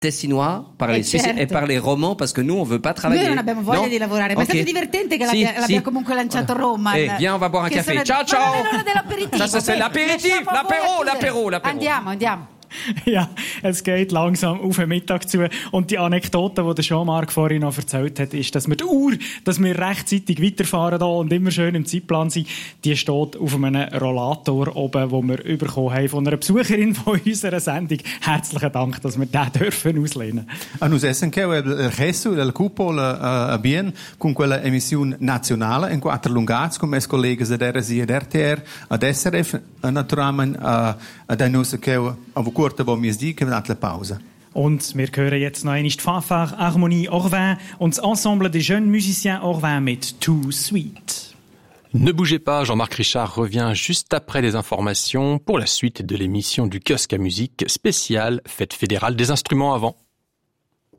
Tessinois, parlez suisse e parlez roman, parce que nous on veut pas travailler. Noi non abbiamo voglia di lavorare, ma è stato divertente che l'abbia comunque lanciato Roman. Viens, on va boire un café. Ciao, ciao! Ça c'est l'apéritif, l'apéro. Andiamo. Ja, es geht langsam auf den Mittag zu. Und die Anekdote, die der Jean-Marc vorhin noch erzählt hat, ist, dass wir die Uhr, dass wir rechtzeitig weiterfahren da und immer schön im Zeitplan sind, die steht auf einem Rollator oben, den wir bekommen haben von einer Besucherin von unserer Sendung. Herzlichen Dank, dass wir den dürfen auslehnen. Nous essencheu il resto del cupola bien con quella emissione nazionale in quattro lungats con mes colleghi da RSI ed RTR ad SRF naturalmente da nos che kurte wo mir die nach der Pause. Und wir hören jetzt noch einmal die Fanfare Harmonie Orvin und das Ensemble des jeunes musiciens Orvin mit Too Sweet. Ne bougez pas, Jean-Marc Richard revient juste après les informations pour la suite de l'émission du kiosque à musique spéciale Fête fédérale des instruments à vent.